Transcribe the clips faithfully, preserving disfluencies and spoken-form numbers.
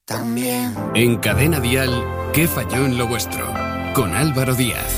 también. En Cadena Dial, ¿qué falló en lo vuestro? Con Álvaro Díaz.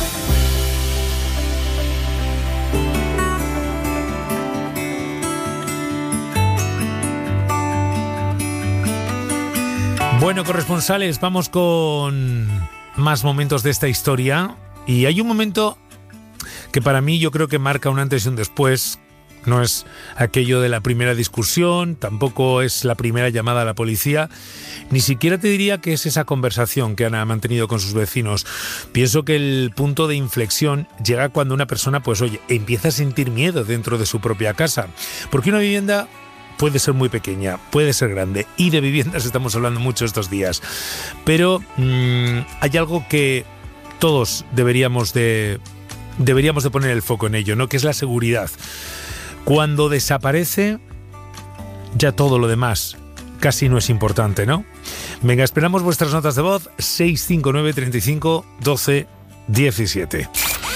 Bueno, corresponsales, vamos con más momentos de esta historia. Y hay un momento que para mí yo creo que marca un antes y un después. No es aquello de la primera discusión, tampoco es la primera llamada a la policía, ni siquiera te diría que es esa conversación que Ana ha mantenido con sus vecinos. Pienso que el punto de inflexión llega cuando una persona, pues oye, empieza a sentir miedo dentro de su propia casa. Porque una vivienda puede ser muy pequeña, puede ser grande, y de viviendas estamos hablando mucho estos días. Pero mmm, hay algo que todos deberíamos de, deberíamos de poner el foco en ello, ¿no? Que es la seguridad. Cuando desaparece, ya todo lo demás casi no es importante, ¿no? Venga, esperamos vuestras notas de voz, seis cinco nueve, treinta y cinco, doce, diecisiete.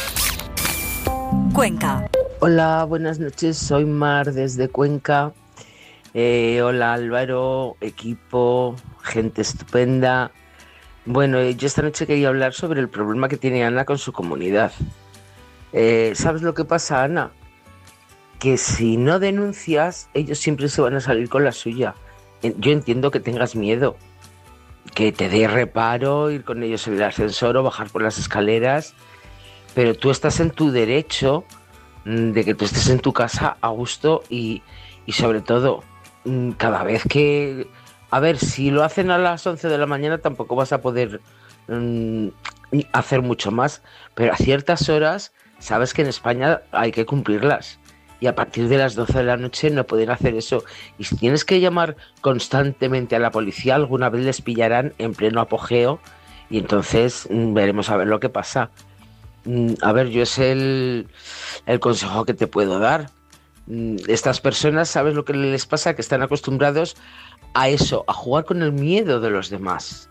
Cuenca. Hola, buenas noches, soy Mar desde Cuenca. Eh, hola Álvaro, equipo, gente estupenda. Bueno, yo esta noche quería hablar sobre el problema que tiene Ana con su comunidad. Eh, ¿Sabes lo que pasa, Ana? Que si no denuncias, ellos siempre se van a salir con la suya. Yo entiendo que tengas miedo, que te dé reparo ir con ellos en el ascensor o bajar por las escaleras, pero tú estás en tu derecho de que tú estés en tu casa a gusto y, y sobre todo, cada vez que... A ver, si lo hacen a las once de la mañana tampoco vas a poder um, hacer mucho más, pero a ciertas horas sabes que en España hay que cumplirlas. Y a partir de las doce de la noche no pueden hacer eso. Y si tienes que llamar constantemente a la policía, alguna vez les pillarán en pleno apogeo y entonces mmm, veremos a ver lo que pasa. Mm, a ver, yo es el, el consejo que te puedo dar. Mm, estas personas, ¿sabes lo que les pasa? Que están acostumbrados a eso, a jugar con el miedo de los demás.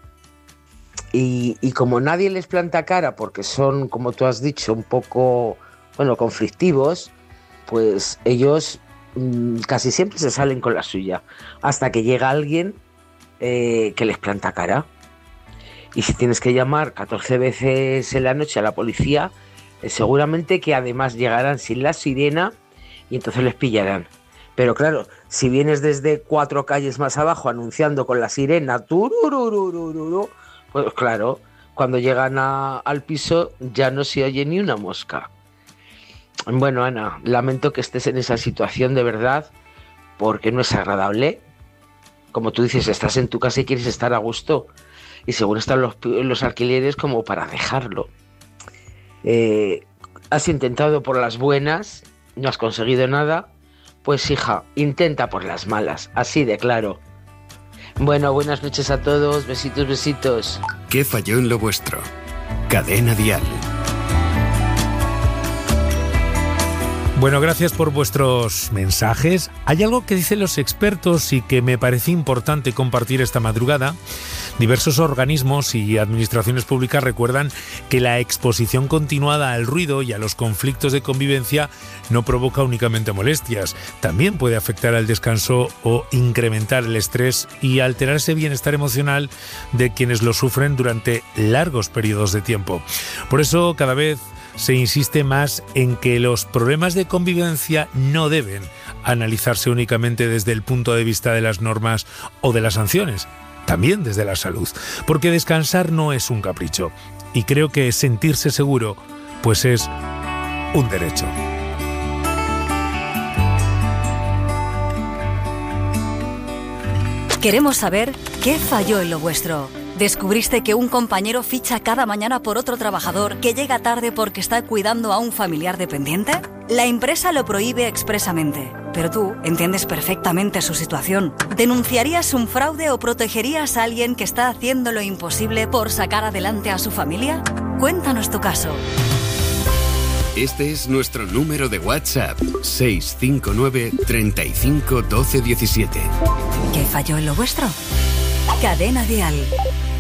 Y, y como nadie les planta cara porque son, como tú has dicho, un poco, bueno, conflictivos, pues ellos mmm, casi siempre se salen con la suya, hasta que llega alguien eh, que les planta cara. Y si tienes que llamar catorce veces en la noche a la policía, eh, seguramente que además llegarán sin la sirena y entonces les pillarán. Pero claro, si vienes desde cuatro calles más abajo anunciando con la sirena, tururururururu, pues claro, cuando llegan a, al piso ya no se oye ni una mosca. Bueno, Ana, lamento que estés en esa situación de verdad, porque no es agradable. Como tú dices, estás en tu casa y quieres estar a gusto, y según están los, los alquileres como para dejarlo. Eh, has intentado por las buenas, no has conseguido nada, pues hija, intenta por las malas, así de claro. Bueno, buenas noches a todos, besitos, besitos. ¿Qué falló en lo vuestro? Cadena Dial. Bueno, gracias por vuestros mensajes. Hay algo que dicen los expertos y que me parece importante compartir esta madrugada. Diversos organismos y administraciones públicas recuerdan que la exposición continuada al ruido y a los conflictos de convivencia no provoca únicamente molestias. También puede afectar al descanso o incrementar el estrés y alterar ese bienestar emocional de quienes lo sufren durante largos periodos de tiempo. Por eso, cada vez se insiste más en que los problemas de convivencia no deben analizarse únicamente desde el punto de vista de las normas o de las sanciones, también desde la salud, porque descansar no es un capricho y creo que sentirse seguro pues es un derecho. Queremos saber qué falló en lo vuestro. ¿Descubriste que un compañero ficha cada mañana por otro trabajador que llega tarde porque está cuidando a un familiar dependiente? La empresa lo prohíbe expresamente, pero tú entiendes perfectamente su situación. ¿Denunciarías un fraude o protegerías a alguien que está haciendo lo imposible por sacar adelante a su familia? Cuéntanos tu caso. Este es nuestro número de WhatsApp, seis cinco nueve, treinta y cinco, doce, diecisiete. ¿Qué falló en lo vuestro? Cadena Dial.